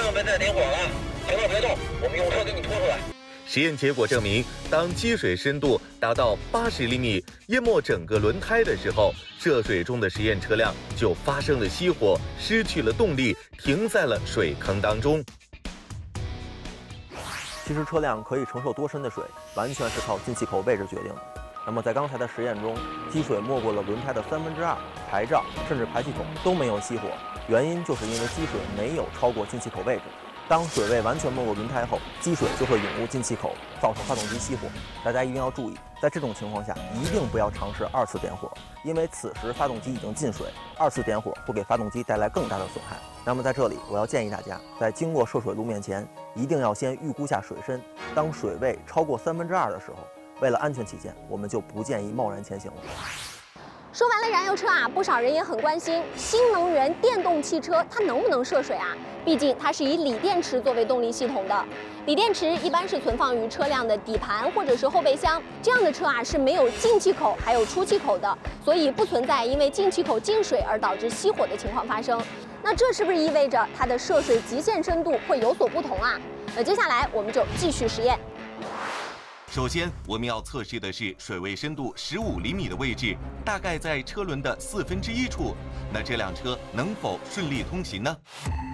万别再点火了，行了，别动，我们用车给你拖出来。 实验结果证明，当积水深度达到80厘米，淹没整个轮胎的时候，涉水中的实验车辆就发生了熄火，失去了动力，停在了水坑当中。 其实车辆可以承受多深的水，完全是靠进气口位置决定的。那么在刚才的实验中，积水没过了轮胎的2/3，牌照甚至排气孔都没有熄火，原因就是因为积水没有超过进气口位置。当水位完全没过轮胎后，积水就会涌入进气口，造成发动机熄火。大家一定要注意，在这种情况下，一定不要尝试2次点火，因为此时发动机已经进水，2次点火会给发动机带来更大的损害。那么在这里，我要建议大家，在经过涉水路面前，一定要先预估下水深。当水位超过2/3的时候，为了安全起见，我们就不建议贸然前行了。 说完了燃油车啊，不少人也很关心新能源电动汽车它能不能涉水啊？毕竟它是以锂电池作为动力系统的，锂电池一般是存放于车辆的底盘或者是后备箱，这样的车啊是没有进气口还有出气口的，所以不存在因为进气口进水而导致熄火的情况发生。那这是不是意味着它的涉水极限深度会有所不同啊？那接下来我们就继续实验。 首先，我们要测试的是水位深度15厘米的位置，大概在车轮的1/4处。那这辆车能否顺利通行呢？